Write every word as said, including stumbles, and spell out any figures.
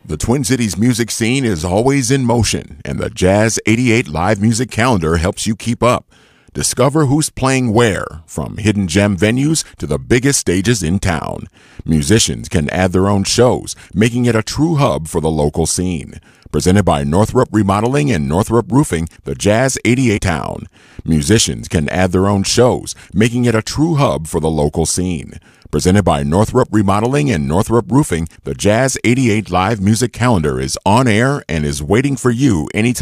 The Twin Cities music scene is always in motion, and the Jazz eighty-eight live music calendar helps you keep up. Discover who's playing where, from hidden gem venues to the biggest stages in town. Musicians can add their own shows, making it a true hub for the local scene. Presented by Northrop Remodeling and Northrop Roofing, the Jazz eighty-eight Town. Musicians can add their own shows, making it a true hub for the local scene. Presented by Northrop Remodeling and Northrop Roofing, the Jazz eighty-eight live music calendar is on air and is waiting for you anytime.